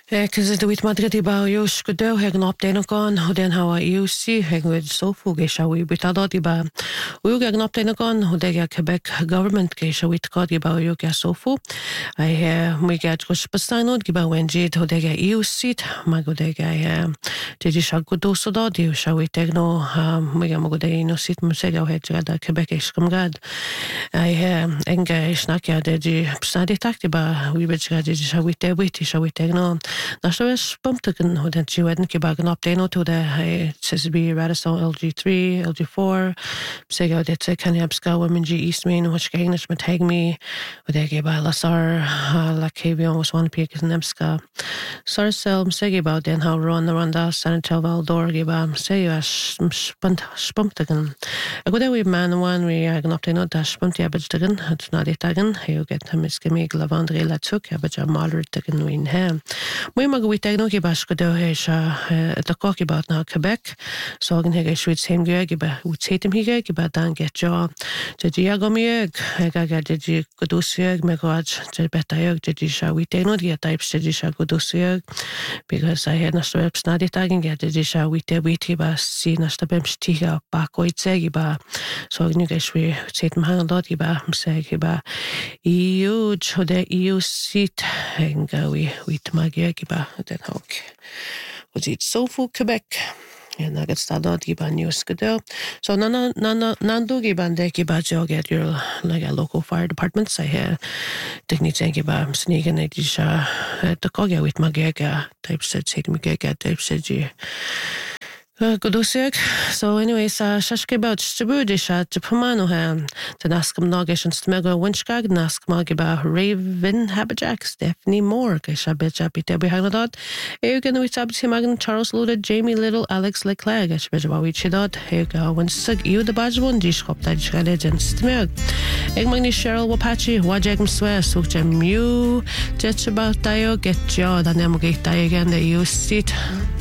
Cos the wit Madrid ba Jos go do heg an opdain gon ho den how UC heg with so fu ge shall we bit adot ba we get an opdain gon ho de Quebec government ge shall we god ba you get so fu I we get go spasano ge ba wenji ho de UC ma go de de shall go do so do you shall we take no we go de no sit mu se go het da Quebec is kom gad I enga snack ya de psadi takti ba we bit de shall we take no na so is pumptaken ho den you hadn't ke bag an update to the says be Radisson LG3 LG4 say go det kan jag ska women G East Main which gainish mit tag me with they by Lasar la Cavion was one peak in Nemska sir selm say about then how run the ronda San Antonio door give say you pumptaken a good way man one we are an update not dash pumpty abitagen it's not it again you get him is gimig lavandre la took abja moderate taken win him we mag we take no give go do he the cocky about now Quebec so gan he should same ge ba we take him he ge ba dan get job to Diego me ga did you go do sig me god to bet I did you shall we take no get type said you shall go do sig because I had no steps not it again get did you shall we te we ba see na stepem stiga ba ko it say ba so gan you we take him hang dot ba say ba EU to the EU seat and go we mag ba den hawk was it so for Quebec and I get started giba news go so nando giba de giba jog at your like a local fire department say here technique giba sneaking it is the cogia with magega type said say me get type said you good so anyways shashke about stubudisha to pomano ham to naskam nogation smego winchgag naskma giba Raven Haberjack Stephanie Moore gesha bitcha bite behind that you can we sub Magan Charles Loaded Jamie Little Alex Leclerc gesh bitcha we chidot here go when sug you the badge one dish hop that legend smeg Egmagni Cheryl Wapachi wajeg swear so jam you just about tayo get your the name get again the you sit